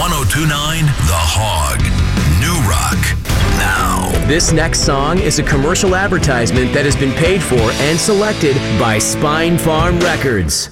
1029 The Hog. New Rock. Now. This next song is a commercial advertisement that has been paid for and selected by Spine Farm Records.